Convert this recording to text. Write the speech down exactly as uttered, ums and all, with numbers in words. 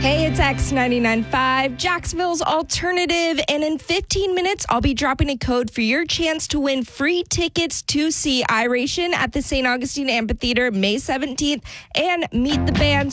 Hey, it's X ninety-nine point five, Jacksonville's alternative, and in fifteen minutes, I'll be dropping a code for your chance to win free tickets to see Iration at the Saint Augustine Amphitheater May seventeenth and meet the band